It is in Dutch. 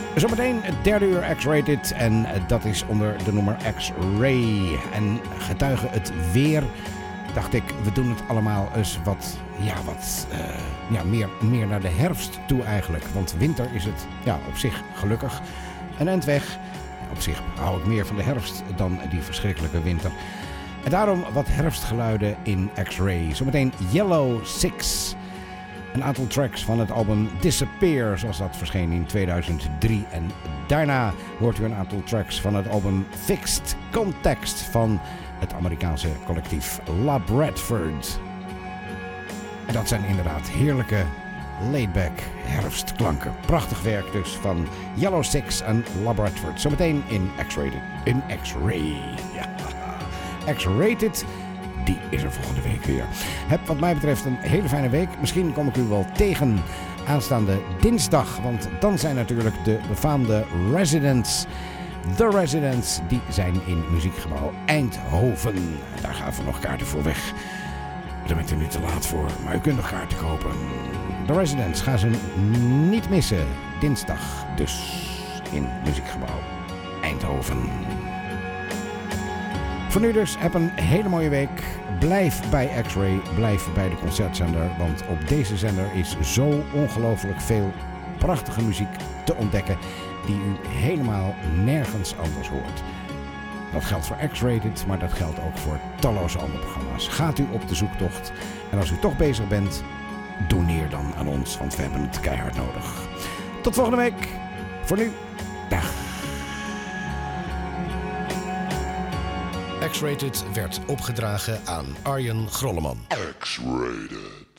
Zometeen het derde uur X-Rated en dat is onder de noemer X-Ray. En getuige het weer, dacht ik, we doen het allemaal eens meer naar de herfst toe eigenlijk. Want winter is het op zich gelukkig een eind weg. Op zich hou ik meer van de herfst dan die verschrikkelijke winter. En daarom wat herfstgeluiden in X-Ray. Zometeen Yellow Six. Een aantal tracks van het album Disappear, zoals dat verscheen in 2003. En daarna hoort u een aantal tracks van het album Fixed Context van het Amerikaanse collectief La Bradford. En dat zijn inderdaad heerlijke laidback herfstklanken. Prachtig werk dus van Yellow Six en La Bradford. Zometeen in X-Ray. Ja. X-Rated, die is er volgende week weer. Heb wat mij betreft een hele fijne week. Misschien kom ik u wel tegen aanstaande dinsdag. Want dan zijn natuurlijk de befaamde Residents. De Residents, die zijn in Muziekgebouw Eindhoven. En daar gaan we nog kaarten voor weg. Daar bent u nu te laat voor, maar u kunt nog kaarten kopen. De Residents gaan ze niet missen. Dinsdag dus in Muziekgebouw Eindhoven. Voor nu dus, heb een hele mooie week. Blijf bij X-Ray, blijf bij de concertzender. Want op deze zender is zo ongelooflijk veel prachtige muziek te ontdekken die u helemaal nergens anders hoort. Dat geldt voor X-Rated, maar dat geldt ook voor talloze andere programma's. Gaat u op de zoektocht en als u toch bezig bent, doneer dan aan ons, want we hebben het keihard nodig. Tot volgende week. Voor nu, dag. X-Rated werd opgedragen aan Arjen Grolleman. X-Rated.